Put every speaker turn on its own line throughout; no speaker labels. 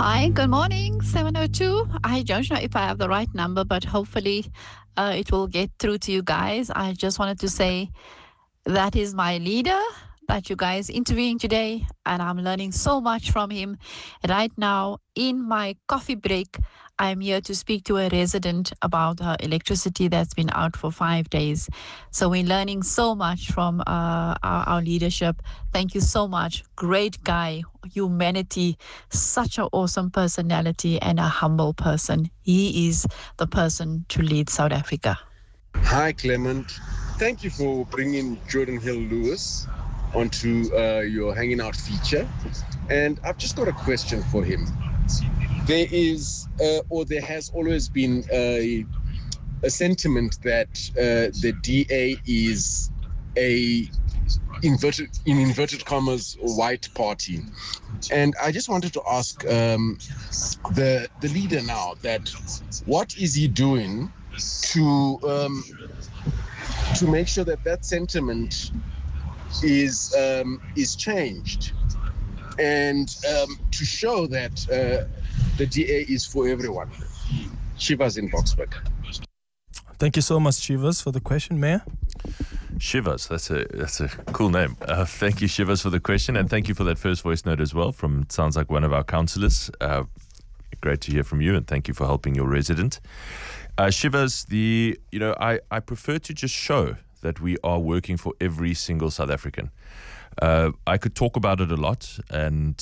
Hi, good morning, 702. I don't know if I have the right number, but hopefully it will get through to you guys. I just wanted to say that is my leader that you guys interviewing today, and I'm learning so much from him. Right now, in my coffee break, I'm here to speak to a resident about her electricity that's been out for 5 days. So we're learning so much from our leadership. Thank you so much. Great guy, humanity, such an awesome personality, and a humble person. He is the person to lead South Africa.
Hi, Clement. Thank you for bringing Jordan Hill Lewis onto your Hanging Out feature. And I've just got a question for him. There is, or there has always been a sentiment that the DA is a in inverted commas white party, and I just wanted to ask the leader now that what is he doing to make sure that that sentiment is changed, and to show that the DA is for everyone. Shivas in Boxburg.
Thank you so much, Shivas, for the question, Mayor.
Shivas, that's a cool name. Thank you, Shivas, for the question, and thank you for that first voice note as well. From sounds like one of our councillors. Great to hear from you, and thank you for helping your resident. Shivas, I prefer to just show that we are working for every single South African. I could talk about it a lot, and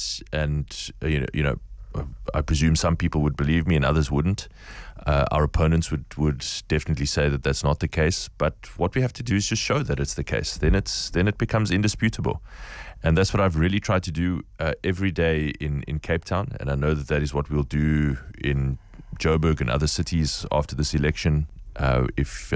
I presume some people would believe me and others wouldn't. Our opponents would definitely say that that's not the case. But what we have to do is just show that it's the case. Then it becomes indisputable. And that's what I've really tried to do every day in Cape Town. And I know that is what we'll do in Joburg and other cities after this election, if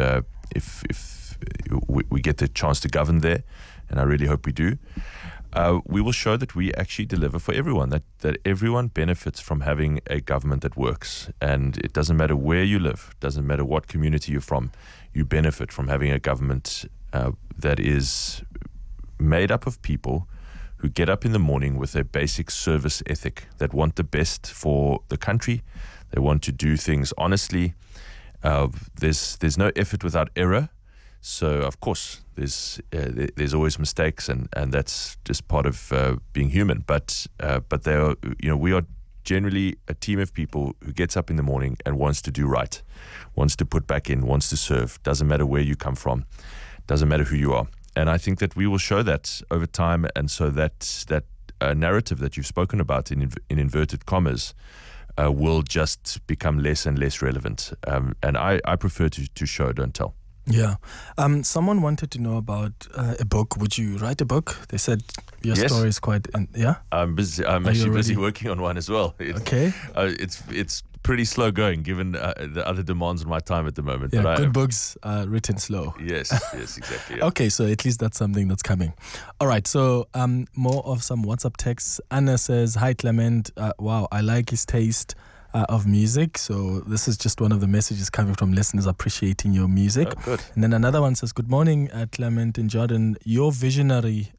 we get the chance to govern there. And I really hope we do. We will show that we actually deliver for everyone, that everyone benefits from having a government that works. And it doesn't matter where you live, doesn't matter what community you're from, you benefit from having a government that is made up of people who get up in the morning with a basic service ethic, that want the best for the country. They want to do things honestly. There's no effort without error. So, of course, there's always mistakes, and that's just part of being human. But we are generally a team of people who gets up in the morning and wants to do right, wants to put back in, wants to serve. Doesn't matter where you come from, doesn't matter who you are. And I think that we will show that over time, and so that narrative that you've spoken about in inverted commas will just become less and less relevant. And I prefer to show, don't tell.
Yeah. Someone wanted to know about a book. Would you write a book? They said your story is quite... yeah?
I'm busy. I'm actually busy working on one as well.
Okay.
It's pretty slow going given the other demands on my time at the moment.
Yeah, but good books are written slow.
Yes, exactly. Yeah.
Okay, so at least that's something that's coming. All right, so more of some WhatsApp texts. Anna says, hi Clement, wow, I like his taste of music. So this is just one of the messages coming from listeners appreciating your music.
Oh, good.
And then another one says, good morning, Clement and Jordan. Your visionary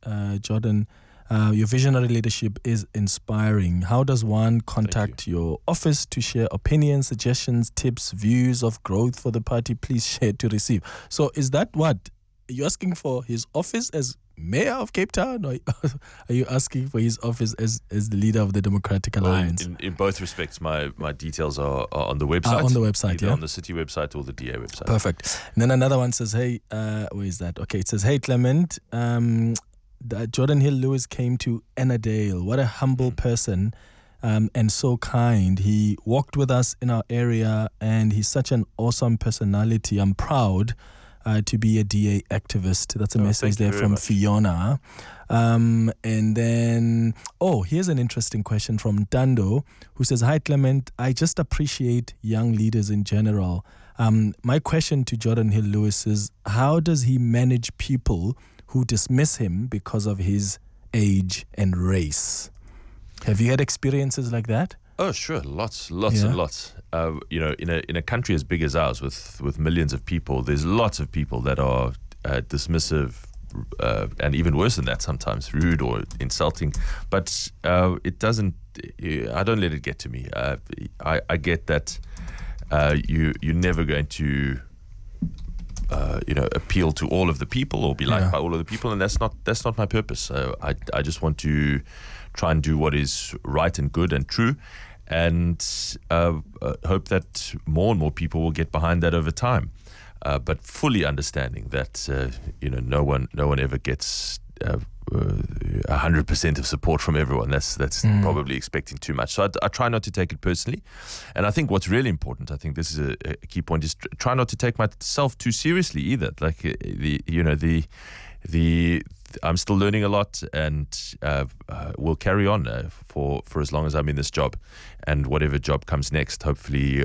leadership is inspiring. How does one contact your office to share opinions, suggestions, tips, views of growth for the party? Please share to receive. So is that what? Are you asking for his office as Mayor of Cape Town, or are you asking for his office as the leader of the Democratic Alliance?
In both respects, my details are on the website.
On the website,
either
yeah.
on the city website or the DA website.
Perfect. And then another one says, hey, where is that? Okay, it says, hey, Clement, Jordan Hill Lewis came to Ennerdale. What a humble person and so kind. He walked with us in our area, and he's such an awesome personality. I'm proud to be a DA activist. That's a message there from Fiona. And then, here's an interesting question from Dando, who says, hi Clement, I just appreciate young leaders in general. My question to Jordan Hill Lewis is, how does he manage people who dismiss him because of his age and race? Have you had experiences like that?
Oh, sure. Lots and lots. In a country as big as ours with millions of people, there's lots of people that are dismissive and even worse than that, sometimes rude or insulting. But it doesn't. I don't let it get to me. I get that you're never going to appeal to all of the people or be liked by all of the people, and that's not my purpose. So I just want to try and do what is right and good and true, and hope that more and more people will get behind that over time. But fully understanding that no one ever gets 100% of support from everyone. That's probably expecting too much. So I try not to take it personally. And I think what's really important, I think this is a key point, is try not to take myself too seriously either. Like I'm still learning a lot, and will carry on for as long as I'm in this job, and whatever job comes next, hopefully,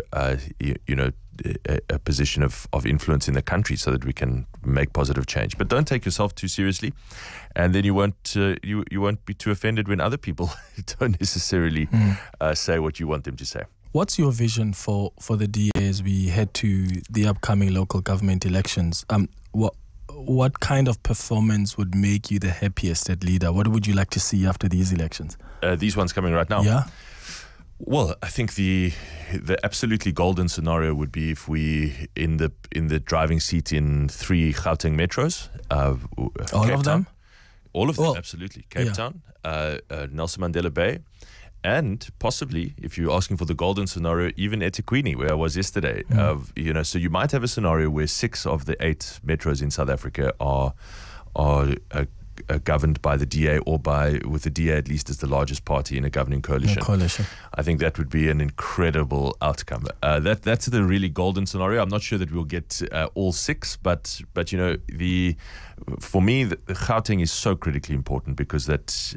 a position of influence in the country so that we can make positive change. But don't take yourself too seriously, and then you won't be too offended when other people don't necessarily say what you want them to say.
What's your vision for the DA as we head to the upcoming local government elections? What kind of performance would make you the happiest as leader? What would you like to see after these elections?
These ones coming right now?
Yeah.
Well, I think the absolutely golden scenario would be if we in the driving seat in 3 Gauteng metros.
All of them?
All of them, absolutely. Cape Town, Nelson Mandela Bay, and possibly, if you're asking for the golden scenario, even eThekwini, where I was yesterday. So you might have a scenario where 6 of the 8 metros in South Africa are governed by the DA, or with the DA at least as the largest party in a governing coalition. I think that would be an incredible outcome. That's the really golden scenario. I'm not sure that we'll get all 6, but for me, the Gauteng is so critically important because that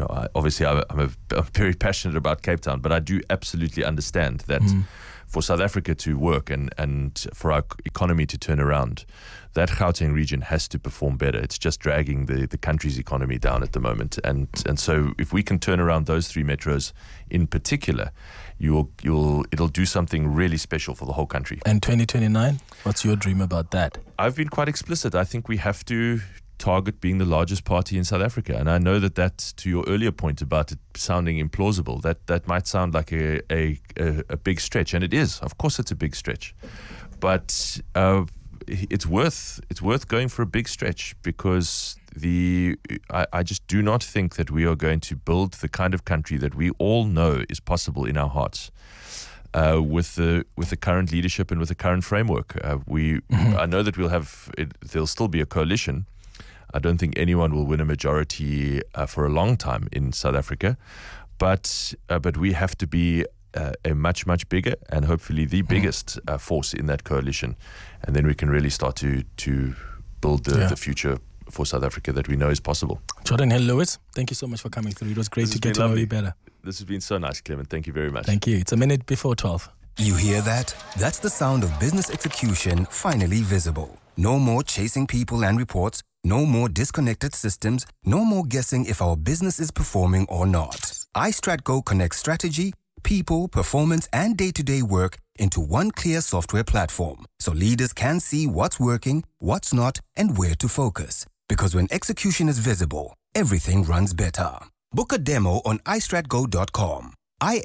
I'm very passionate about Cape Town, but I do absolutely understand that for South Africa to work and for our economy to turn around, that Gauteng region has to perform better. It's just dragging the country's economy down at the moment. And so if we can turn around those 3 metros in particular, it'll do something really special for the whole country.
And 2029, what's your dream about that?
I've been quite explicit. I think we have to target being the largest party in South Africa. And I know that to your earlier point about it sounding implausible, that might sound like a big stretch. And it is. Of course it's a big stretch. But it's worth going for a big stretch, because I just do not think that we are going to build the kind of country that we all know is possible in our hearts with the current leadership and with the current framework. I know that there'll still be a coalition. I don't think anyone will win a majority for a long time in South Africa, but we have to be a much, much bigger and hopefully the biggest force in that coalition. And then we can really start to build the future for South Africa that we know is possible.
Jordan Hill-Lewis, thank you so much for coming through. It was great to get to know you better.
This has been so nice, Clement. Thank you very much.
Thank you. It's a minute before 12.
You hear that? That's the sound of business execution finally visible. No more chasing people and reports. No more disconnected systems. No more guessing if our business is performing or not. iStratGo connects strategy, people, performance, and day-to-day work into one clear software platform, so leaders can see what's working, what's not, and where to focus. Because when execution is visible, everything runs better. Book a demo on istratgo.com.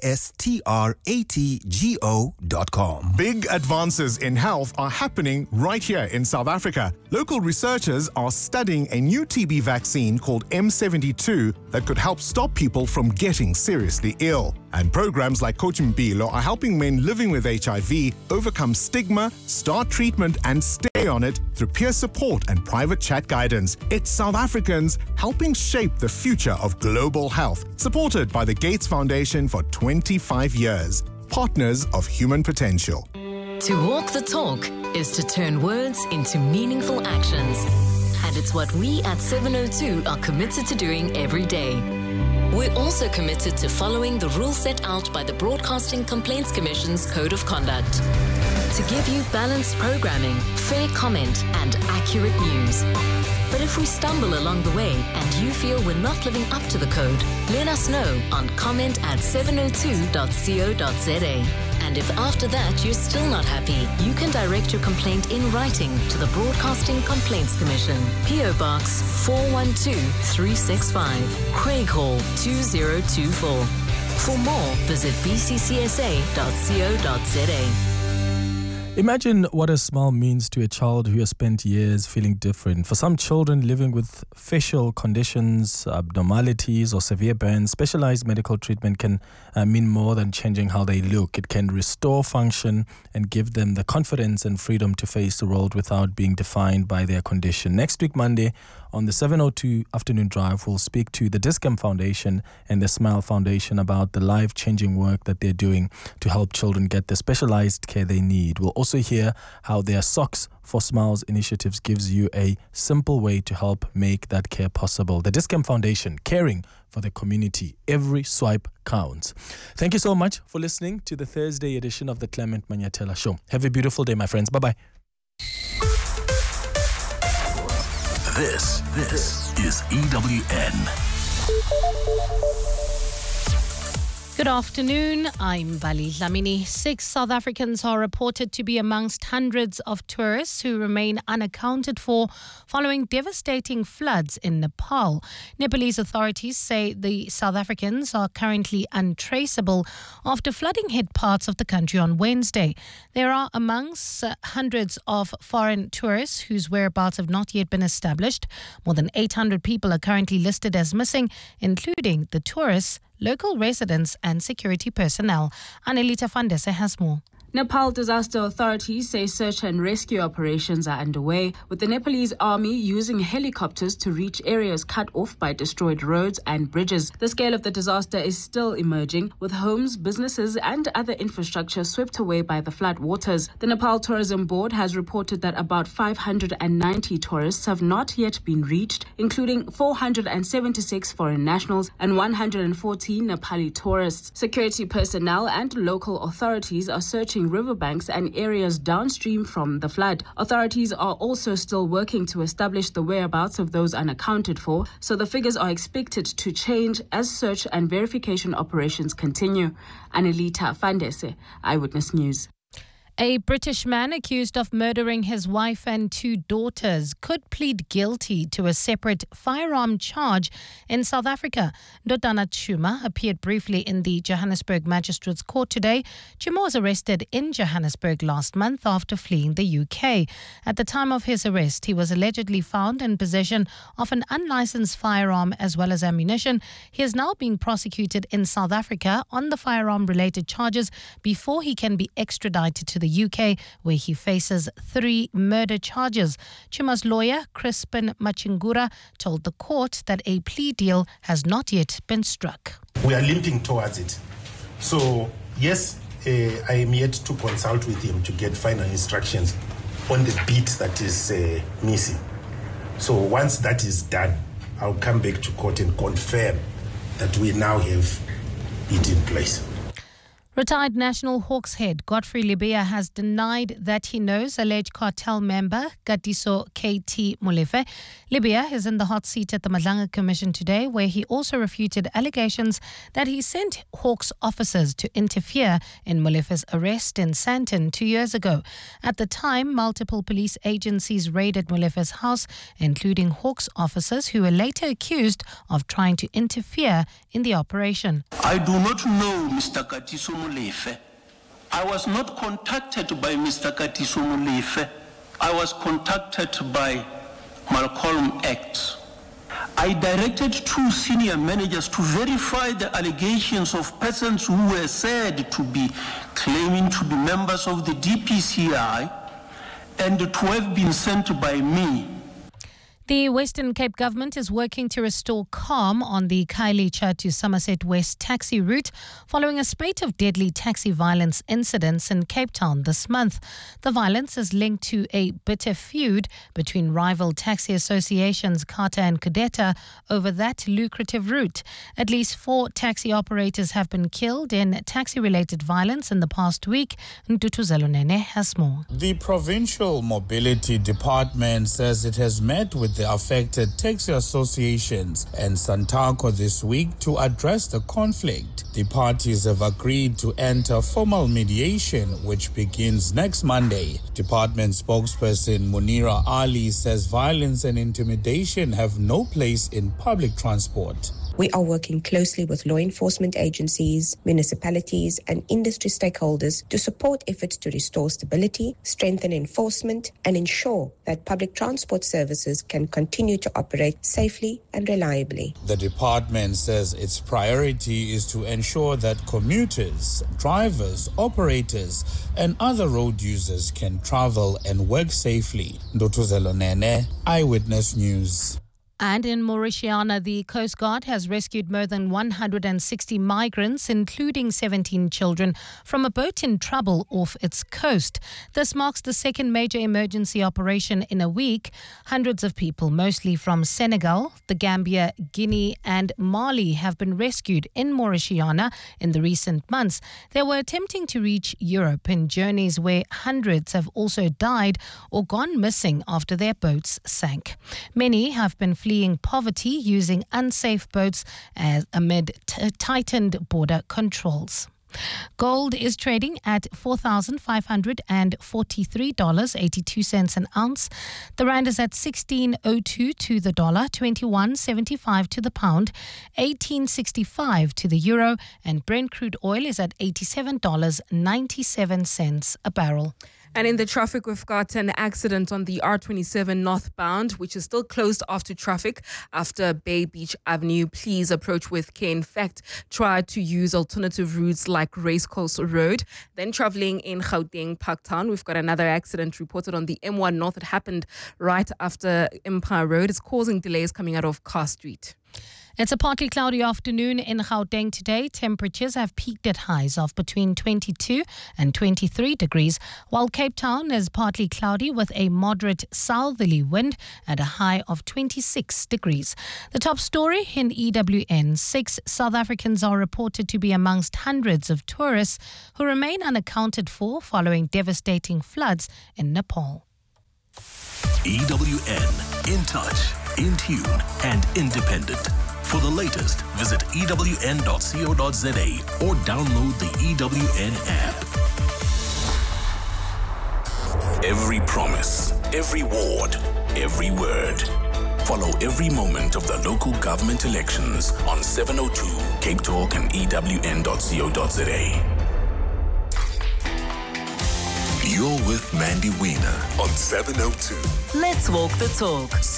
istratgo.com.
Big advances in health are happening right here in South Africa. Local researchers are studying a new TB vaccine called M72 that could help stop people from getting seriously ill. And programs like Coach Mpilo are helping men living with HIV overcome stigma, start treatment, and stay on it through peer support and private chat guidance. It's South Africans helping shape the future of global health, supported by the Gates Foundation for 25 years. Partners of human potential.
To walk the talk is to turn words into meaningful actions. And it's what we at 702 are committed to doing every day. We're also committed to following the rules set out by the Broadcasting Complaints Commission's Code of Conduct. To give you balanced programming, fair comment, and accurate news. But if we stumble along the way and you feel we're not living up to the code, let us know on comment@702.co.za. And if after that you're still not happy, you can direct your complaint in writing to the Broadcasting Complaints Commission. PO Box 412365, Craig Hall 2024. For more, visit bccsa.co.za.
Imagine what a smile means to a child who has spent years feeling different. For some children living with facial conditions, abnormalities, or severe burns, specialized medical treatment can mean more than changing how they look. It can restore function and give them the confidence and freedom to face the world without being defined by their condition. Next week, Monday, on the 702 Afternoon Drive, we'll speak to the Dis-Chem Foundation and the Smile Foundation about the life-changing work that they're doing to help children get the specialized care they need. We'll also hear how their Socks for Smiles initiatives gives you a simple way to help make that care possible. The Dis-Chem Foundation, caring for the community. Every swipe counts. Thank you so much for listening to the Thursday edition of the Clement Manyatela Show. Have a beautiful day, my friends. Bye-bye.
This is EWN.
Good afternoon, I'm Bali Dlamini. 6 South Africans are reported to be amongst hundreds of tourists who remain unaccounted for following devastating floods in Nepal. Nepalese authorities say the South Africans are currently untraceable after flooding hit parts of the country on Wednesday. There are amongst hundreds of foreign tourists whose whereabouts have not yet been established. More than 800 people are currently listed as missing, including the tourists, local residents and security personnel. Anelita Fandese has more.
Nepal disaster authorities say search and rescue operations are underway, with the Nepalese army using helicopters to reach areas cut off by destroyed roads and bridges. The scale of the disaster is still emerging, with homes, businesses and other infrastructure swept away by the flood waters. The Nepal Tourism Board has reported that about 590 tourists have not yet been reached, including 476 foreign nationals and 114 Nepali tourists. Security personnel and local authorities are searching riverbanks and areas downstream from the flood. Authorities are also still working to establish the whereabouts of those unaccounted for, so the figures are expected to change as search and verification operations continue. Anelita Fandese, Eyewitness News.
A British man accused of murdering his wife and 2 daughters could plead guilty to a separate firearm charge in South Africa. Ndodana Chuma appeared briefly in the Johannesburg Magistrates Court today. Chuma was arrested in Johannesburg last month after fleeing the UK. At the time of his arrest, he was allegedly found in possession of an unlicensed firearm as well as ammunition. He is now being prosecuted in South Africa on the firearm-related charges before he can be extradited to the UK, where he faces 3 murder charges. Chuma's lawyer, Crispin Machingura, told the court that a plea deal has not yet been struck.
We are limping towards it. So, yes, I am yet to consult with him to get final instructions on the bit that is missing. So once that is done, I'll come back to court and confirm that we now have it in place.
Retired National Hawks head Godfrey Lebeya has denied that he knows alleged cartel member Katiso KT Molefe. Lebeya is in the hot seat at the Madlanga Commission today, where he also refuted allegations that he sent Hawks officers to interfere in Molefe's arrest in Sandton 2 years ago. At the time, multiple police agencies raided Molefe's house, including Hawks officers who were later accused of trying to interfere in the operation.
I do not know Mr. Katiso Molefe. I was not contacted by Mr. Katiso Molefe. I was contacted by Malcolm X. I directed 2 senior managers to verify the allegations of persons who were said to be claiming to be members of the DPCI and to have been sent by me.
The Western Cape government is working to restore calm on the Khayelitsha to Somerset West taxi route following a spate of deadly taxi violence incidents in Cape Town this month. The violence is linked to a bitter feud between rival taxi associations Kata and Kadeta over that lucrative route. At least 4 taxi operators have been killed in taxi-related violence in the past week. Ntutu Zelonene has more.
The Provincial Mobility Department says it has met with the affected taxi associations and Santaco this week to address the conflict. The parties have agreed to enter formal mediation, which begins next Monday. Department spokesperson Munira Ali says violence and intimidation have no place in public transport.
We are working closely with law enforcement agencies, municipalities, and industry stakeholders to support efforts to restore stability, strengthen enforcement, and ensure that public transport services can continue to operate safely and reliably.
The department says its priority is to ensure that commuters, drivers, operators, and other road users can travel and work safely. Ndotuzelo Nene, Eyewitness News.
And in Mauritania, the Coast Guard has rescued more than 160 migrants, including 17 children, from a boat in trouble off its coast. This marks the second major emergency operation in a week. Hundreds of people, mostly from Senegal, the Gambia, Guinea and Mali, have been rescued in Mauritania in the recent months. They were attempting to reach Europe in journeys where hundreds have also died or gone missing after their boats sank. Many have been fleeing poverty using unsafe boats amid tightened border controls. Gold is trading at $4,543.82 an ounce. The rand is at 16.02 to the dollar, 21.75 to the pound, 18.65 to the euro, and Brent crude oil is at $87.97 a barrel.
And in the traffic, we've got an accident on the R27 northbound, which is still closed off to traffic after Bay Beach Avenue. Please approach with care. In fact, try to use alternative routes like Racecourse Road. Then traveling in Gauteng, Parktown, we've got another accident reported on the M1 North. It happened right after Empire Road. It's causing delays coming out of Car Street.
It's a partly cloudy afternoon in Gauteng today. Temperatures have peaked at highs of between 22 and 23 degrees, while Cape Town is partly cloudy with a moderate southerly wind at a high of 26 degrees. The top story in EWN: 6 South Africans are reported to be amongst hundreds of tourists who remain unaccounted for following devastating floods in Nepal.
EWN, in touch, in tune and independent. For the latest, visit ewn.co.za or download the EWN app. Every promise, every ward, every word. Follow every moment of the local government elections on 702 Cape Talk and ewn.co.za. You're with Mandy Wiener on 702.
Let's walk the talk.